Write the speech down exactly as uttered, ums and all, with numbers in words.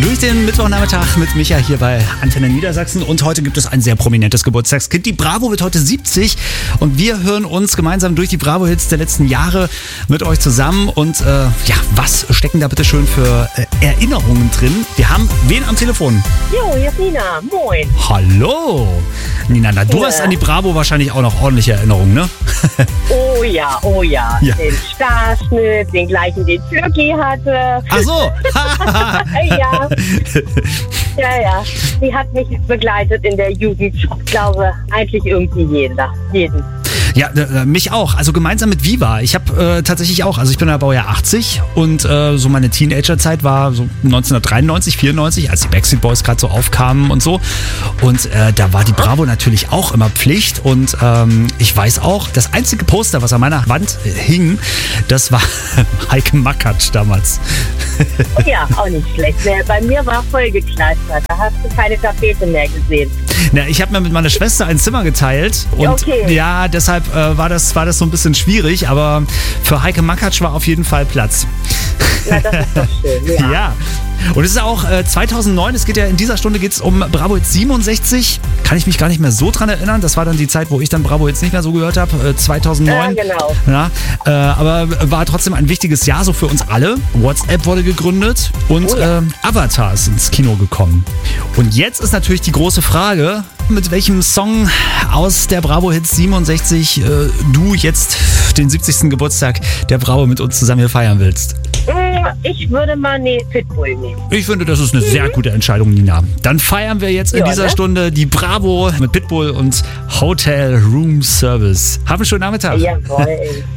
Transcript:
durch den Mittwochnachmittag mit Micha hier bei Antenne Niedersachsen. Und heute gibt es ein sehr prominentes Geburtstagskind. Die Bravo wird heute siebzig und wir hören uns gemeinsam durch die Bravo-Hits der letzten Jahre mit euch zusammen. Und äh, ja, was stecken da bitte schön für äh, Erinnerungen drin? Wir haben wen am Telefon? Jo, hier ist Nina. Moin. Hallo. Nina, na, du Ja. hast an die Bravo wahrscheinlich auch noch ordentliche Erinnerungen, ne? Oh ja, oh ja. Ja. Den Starschnitt, den gleichen, den Türki hatte. Ach so. Ja. Ja, ja. Die hat mich begleitet in der Jugend. Ich glaube, eigentlich irgendwie jeder. Jeden. Ja, äh, mich auch. Also gemeinsam mit Viva. Ich habe äh, tatsächlich auch, also ich bin ja Baujahr achtzig und äh, so meine Teenagerzeit war so neunzehnhundertdreiundneunzig, vierundneunzig, als die Backstreet Boys gerade so aufkamen und so. Und äh, da war die Bravo natürlich auch immer Pflicht. Und ähm, ich weiß auch, das einzige Poster, was an meiner Wand äh, hing, das war Heike Makatsch damals. Ja, auch nicht schlecht. Bei mir war voll gekleistert. Da hast du keine Tapete mehr gesehen. Na, ich habe mir mit meiner Schwester ein Zimmer geteilt und Okay. ja, deshalb äh, war, das, war das so ein bisschen schwierig, aber für Heike Makatsch war auf jeden Fall Platz. Na, das ist doch schön. Ja. Ja. Und es ist auch äh, zweitausendneun, es geht ja in dieser Stunde geht's um Bravo Hits siebenundsechzig. Kann ich mich gar nicht mehr so dran erinnern. Das war dann die Zeit, wo ich dann Bravo Hits nicht mehr so gehört habe, äh, zweitausendneun. Ja, genau. Ja, äh, aber war trotzdem ein wichtiges Jahr so für uns alle. WhatsApp wurde gegründet und Oh ja. äh, Avatar ist ins Kino gekommen. Und jetzt ist natürlich die große Frage, mit welchem Song aus der Bravo Hits siebenundsechzig äh, du jetzt den siebzigsten Geburtstag der Bravo mit uns zusammen hier feiern willst. Ich würde mal nee, Pitbull nehmen. Ich finde, das ist eine sehr gute Entscheidung, Nina. Dann feiern wir jetzt in Ja, dieser ne? Stunde die Bravo mit Pitbull und Hotel Room Service. Haben einen schönen Nachmittag. Jawohl.